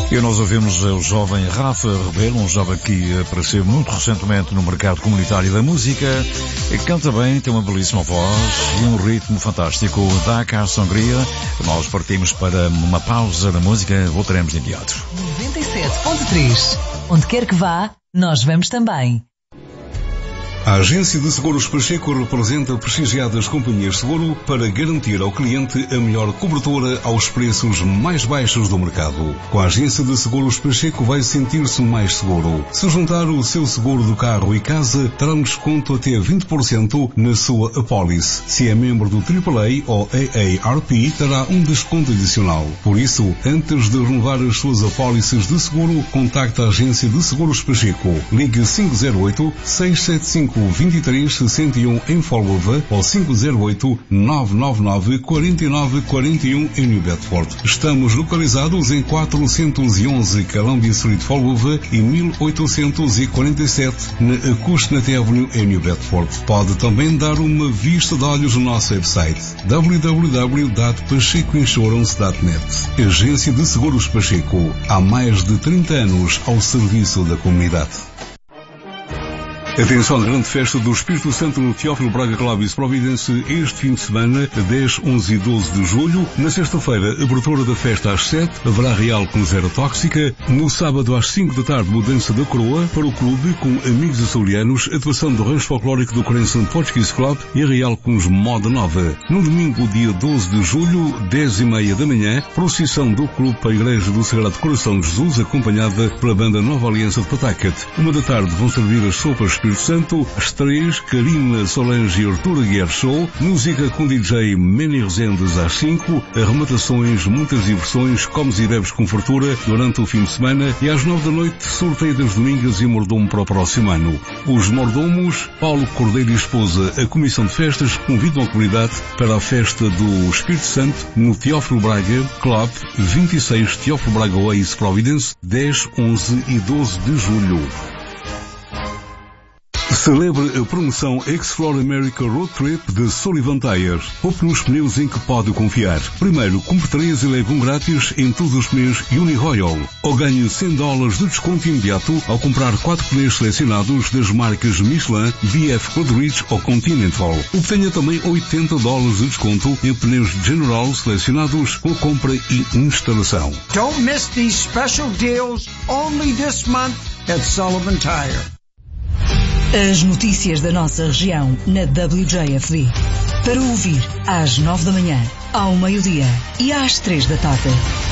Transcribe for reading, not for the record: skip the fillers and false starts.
E nós ouvimos o jovem Rafa Rebelo, um jovem que apareceu muito recentemente no mercado comunitário da música, e que canta bem, tem uma belíssima voz e um ritmo fantástico. Dá cá a sangria. Nós partimos para uma pausa da música, voltaremos de imediato. 97.3. Onde quer que vá, nós vamos também. A Agência de Seguros Pacheco representa prestigiadas companhias de seguro para garantir ao cliente a melhor cobertura aos preços mais baixos do mercado. Com a Agência de Seguros Pacheco vai sentir-se mais seguro. Se juntar o seu seguro do carro e casa, terá um desconto até 20% na sua apólice. Se é membro do AAA ou AARP, terá um desconto adicional. Por isso, antes de renovar as suas apólices de seguro, contacte a Agência de Seguros Pacheco. Ligue 508-675-2361 em Folgova ou 508-999-4941 em New Bedford. Estamos localizados em 411 Columbia Street, Folgova e 1847 na Acushnet Avenue em New Bedford. Pode também dar uma vista de olhos no nosso website www.pachecoinsurance.net. Agência de Seguros Pacheco. Há mais de 30 anos ao serviço da comunidade. Atenção à grande festa do Espírito Santo no Teófilo Braga Club Providence este fim de semana, 10, 11 e 12 de julho. Na sexta-feira, abertura da festa às 7, haverá Real com Zero Tóxica. No sábado às 5 da tarde, mudança da coroa para o clube com amigos açorianos, atuação do rancho folclórico do Crenson Portuguese Club e Real com os Moda Nova. No domingo, dia 12 de julho, 10h30 da manhã, procissão do clube para a Igreja do Sagrado Coração de Jesus, acompanhada pela banda Nova Aliança de Patacat. 1 da tarde vão servir as sopas Espírito Santo, às 3, Karina Solange e Artur Aguiar Show, música com DJ Manny Rezendes às 5, arrematações, muitas diversões, comes e bebes com fartura durante o fim de semana e às 9 da noite, sorteio das domingas e mordomo para o próximo ano. Os mordomos, Paulo Cordeiro e esposa, a Comissão de Festas, convidam a comunidade para a festa do Espírito Santo no Teófilo Braga Club, 26 Teófilo Braga Oasis Providence, 10, 11 e 12 de julho. Celebre a promoção Explore America Road Trip de Sullivan Tires. Poupe nos pneus em que pode confiar. Primeiro, compre 3 e leve um grátis em todos os pneus Uni-Royal. Ou ganhe $100 de desconto imediato ao comprar 4 pneus selecionados das marcas Michelin, BF Goodrich ou Continental. Obtenha também $80 de desconto em pneus General selecionados com compra e instalação. Don't miss these special deals only this month at Sullivan Tire. As notícias da nossa região na WJFB. Para ouvir às 9 da manhã, ao meio-dia e às 3 da tarde.